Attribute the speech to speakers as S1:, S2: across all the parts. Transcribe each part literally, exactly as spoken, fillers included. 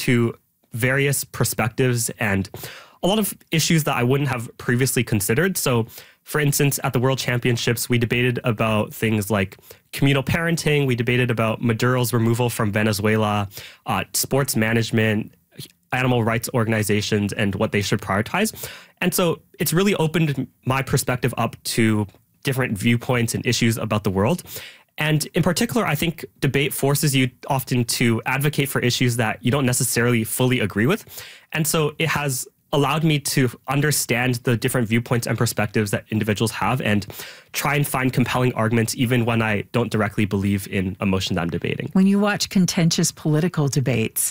S1: to various perspectives and a lot of issues that I wouldn't have previously considered. So, for instance, at the World Championships, we debated about things like communal parenting. We debated about Maduro's removal from Venezuela, uh, sports management, animal rights organizations, and what they should prioritize. And so it's really opened my perspective up to different viewpoints and issues about the world. And in particular, I think debate forces you often to advocate for issues that you don't necessarily fully agree with. And so it has allowed me to understand the different viewpoints and perspectives that individuals have and try and find compelling arguments even when I don't directly believe in a motion that I'm debating.
S2: When you watch contentious political debates,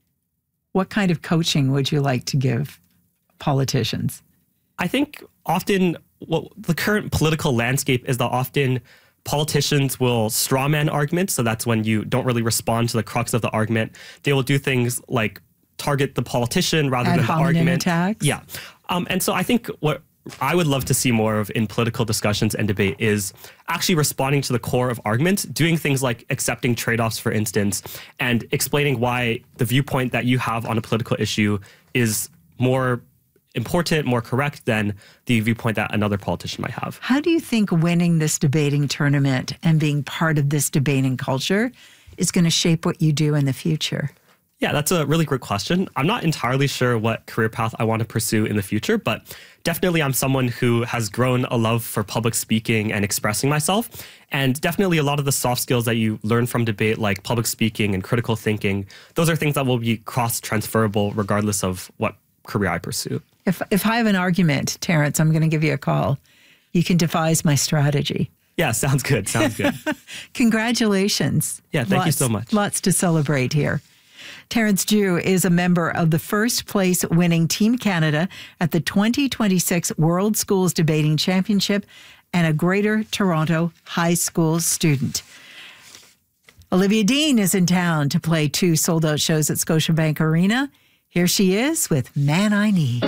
S2: what kind of coaching would you like to give politicians?
S1: I think often what the current political landscape is that often politicians will strawman arguments. So that's when you don't really respond to the crux of the argument. They will do things like target the politician rather
S2: Ad
S1: than the argument.
S2: Attacks.
S1: Yeah. Um, and so I think what I would love to see more of in political discussions and debate is actually responding to the core of arguments, doing things like accepting trade-offs, for instance, and explaining why the viewpoint that you have on a political issue is more important, more correct than the viewpoint that another politician might have.
S2: How do you think winning this debating tournament and being part of this debating culture is going to shape what you do in the future?
S1: Yeah, that's a really great question. I'm not entirely sure what career path I want to pursue in the future, but definitely I'm someone who has grown a love for public speaking and expressing myself. And definitely a lot of the soft skills that you learn from debate, like public speaking and critical thinking, those are things that will be cross-transferable regardless of what career I pursue.
S2: If, if I have an argument, Terrence, I'm going to give you a call. You can devise my strategy.
S1: Yeah, sounds good. Sounds good.
S2: Congratulations.
S1: Yeah, thank
S2: lots,
S1: you so much.
S2: Lots to celebrate here. Terrence Ju is a member of the first place winning Team Canada at the twenty twenty-six World Schools Debating Championship and a Greater Toronto High School student. Olivia Dean is in town to play two sold-out shows at Scotiabank Arena. Here she is with Man I Need.